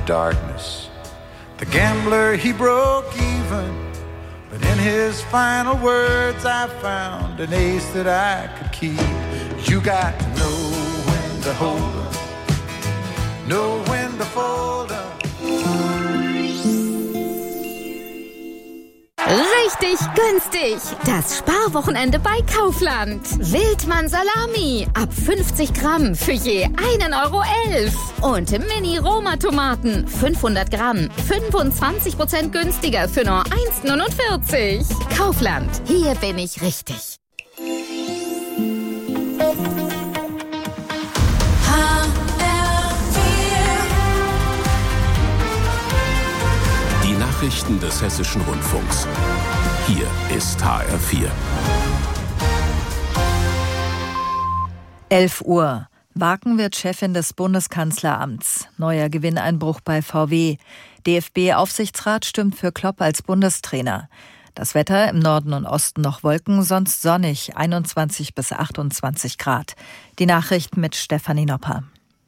darkness. The gambler, he broke even, but in his final words I found an ace that I could keep. You got to know when to hold up, know when to fold up. Richtig günstig! Das Sparwochenende bei Kaufland. Wildmann Salami ab 50 Gramm für je 1,11 €. Und Mini-Roma-Tomaten 500 Gramm 25% günstiger für nur 1,49 €. Kaufland, hier bin ich richtig. Nachrichten des Hessischen Rundfunks. Hier ist HR4. 11 Uhr. Waken wird Chefin des Bundeskanzleramts. Neuer Gewinneinbruch bei VW. DFB-Aufsichtsrat stimmt für Klopp als Bundestrainer. Das Wetter im Norden und Osten noch Wolken, sonst sonnig, 21 bis 28 Grad. Die Nachrichten mit Stefanie Nopper.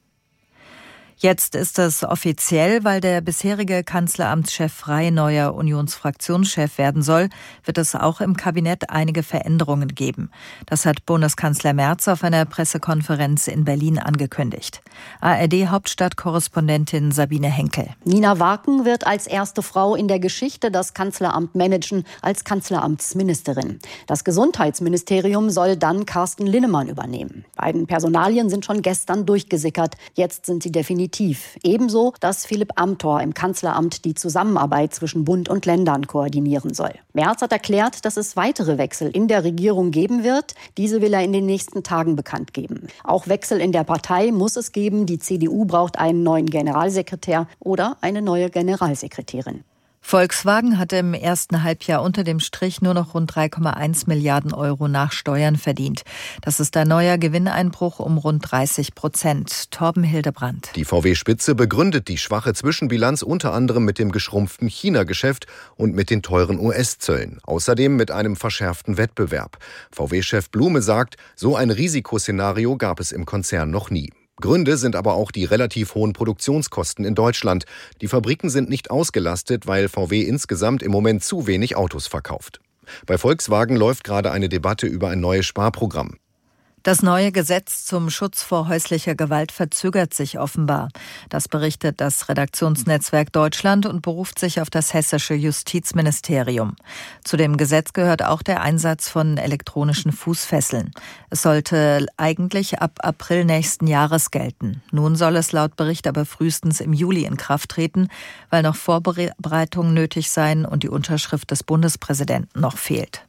Jetzt ist es offiziell, weil der bisherige Kanzleramtschef Frey neuer Unionsfraktionschef werden soll, wird es auch im Kabinett einige Veränderungen geben. Das hat Bundeskanzler Merz auf einer Pressekonferenz in Berlin angekündigt. ARD-Hauptstadtkorrespondentin Sabine Henkel. Nina Waken wird als erste Frau in der Geschichte das Kanzleramt managen, als Kanzleramtsministerin. Das Gesundheitsministerium soll dann Carsten Linnemann übernehmen. Beiden Personalien sind schon gestern durchgesickert. Jetzt sind sie definitiv. Ebenso, dass Philipp Amthor im Kanzleramt die Zusammenarbeit zwischen Bund und Ländern koordinieren soll. Merz hat erklärt, dass es weitere Wechsel in der Regierung geben wird. Diese will er in den nächsten Tagen bekannt geben. Auch Wechsel in der Partei muss es geben. Die CDU braucht einen neuen Generalsekretär oder eine neue Generalsekretärin. Volkswagen hatte im ersten Halbjahr unter dem Strich nur noch rund 3,1 Milliarden € nach Steuern verdient. Das ist ein neuer Gewinneinbruch um rund 30%. Torben Hildebrandt. Die VW-Spitze begründet die schwache Zwischenbilanz unter anderem mit dem geschrumpften China-Geschäft und mit den teuren US-Zöllen. Außerdem mit einem verschärften Wettbewerb. VW-Chef Blume sagt, so ein Risikoszenario gab es im Konzern noch nie. Gründe sind aber auch die relativ hohen Produktionskosten in Deutschland. Die Fabriken sind nicht ausgelastet, weil VW insgesamt im Moment zu wenig Autos verkauft. Bei Volkswagen läuft gerade eine Debatte über ein neues Sparprogramm. Das neue Gesetz zum Schutz vor häuslicher Gewalt verzögert sich offenbar. Das berichtet das Redaktionsnetzwerk Deutschland und beruft sich auf das hessische Justizministerium. Zu dem Gesetz gehört auch der Einsatz von elektronischen Fußfesseln. Es sollte eigentlich ab April nächsten Jahres gelten. Nun soll es laut Bericht aber frühestens im Juli in Kraft treten, weil noch Vorbereitungen nötig seien und die Unterschrift des Bundespräsidenten noch fehlt.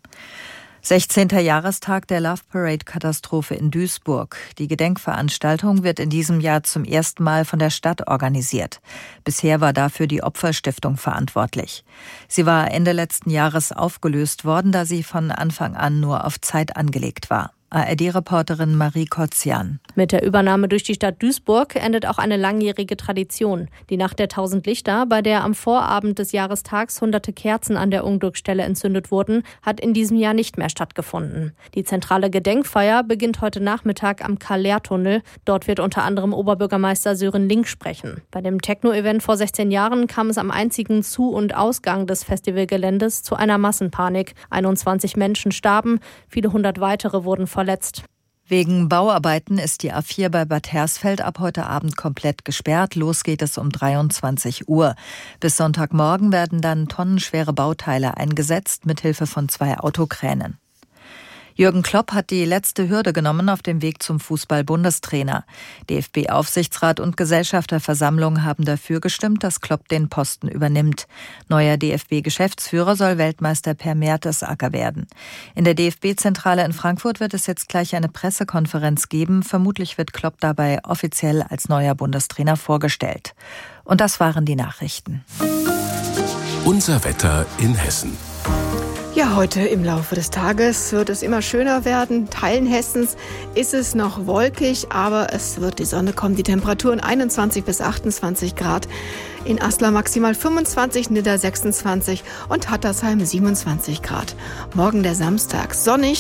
16. Jahrestag der Love Parade-Katastrophe in Duisburg. Die Gedenkveranstaltung wird in diesem Jahr zum ersten Mal von der Stadt organisiert. Bisher war dafür die Opferstiftung verantwortlich. Sie war Ende letzten Jahres aufgelöst worden, da sie von Anfang an nur auf Zeit angelegt war. ARD-Reporterin Marie Kotzian. Mit der Übernahme durch die Stadt Duisburg endet auch eine langjährige Tradition. Die Nacht der 1000 Lichter, bei der am Vorabend des Jahrestags hunderte Kerzen an der Unglücksstelle entzündet wurden, hat in diesem Jahr nicht mehr stattgefunden. Die zentrale Gedenkfeier beginnt heute Nachmittag am Karl-Lehr-Tunnel. Dort wird unter anderem Oberbürgermeister Sören Link sprechen. Bei dem Techno-Event vor 16 Jahren kam es am einzigen Zu- und Ausgang des Festivalgeländes zu einer Massenpanik. 21 Menschen starben, viele hundert weitere wurden verletzt. Wegen Bauarbeiten ist die A4 bei Bad Hersfeld ab heute Abend komplett gesperrt. Los geht es um 23 Uhr. Bis Sonntagmorgen werden dann tonnenschwere Bauteile eingesetzt, mithilfe von 2 Autokränen. Jürgen Klopp hat die letzte Hürde genommen auf dem Weg zum Fußball-Bundestrainer. DFB-Aufsichtsrat und Gesellschafterversammlung haben dafür gestimmt, dass Klopp den Posten übernimmt. Neuer DFB-Geschäftsführer soll Weltmeister Per Mertesacker werden. In der DFB-Zentrale in Frankfurt wird es jetzt gleich eine Pressekonferenz geben. Vermutlich wird Klopp dabei offiziell als neuer Bundestrainer vorgestellt. Und das waren die Nachrichten. Unser Wetter in Hessen. Ja, heute im Laufe des Tages wird es immer schöner werden. Teilen Hessens ist es noch wolkig, aber es wird die Sonne kommen. Die Temperaturen 21 bis 28 Grad. In Aslar maximal 25, Nidda 26 und Hattersheim 27 Grad. Morgen der Samstag sonnig.